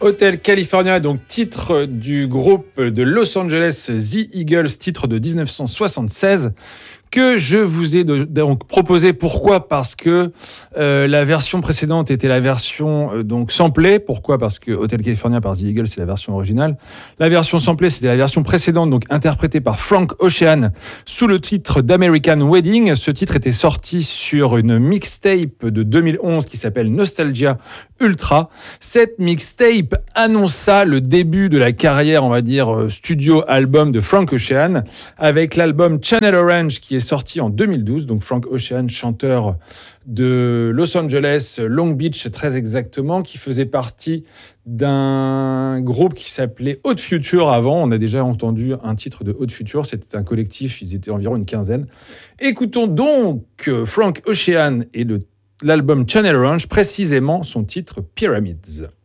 Hotel California, donc titre du groupe de Los Angeles The Eagles, titre de 1976. Que je vous ai donc proposé. Pourquoi ? Parce que la version précédente était la version donc samplée. Pourquoi ? Parce que Hotel California par The Eagles, c'est la version originale. La version samplée, c'était la version précédente, donc interprétée par Frank Ocean sous le titre d'American Wedding. Ce titre était sorti sur une mixtape de 2011 qui s'appelle Nostalgia Ultra. Cette mixtape annonça le début de la carrière, on va dire, studio-album de Frank Ocean, avec l'album Channel Orange qui est sorti en 2012. Donc Frank Ocean, chanteur de Los Angeles, Long Beach très exactement, qui faisait partie d'un groupe qui s'appelait Odd Future avant. On a déjà entendu un titre de Odd Future, c'était un collectif, ils étaient environ une quinzaine. Écoutons donc Frank Ocean et l'album Channel Orange, précisément son titre Pyramids.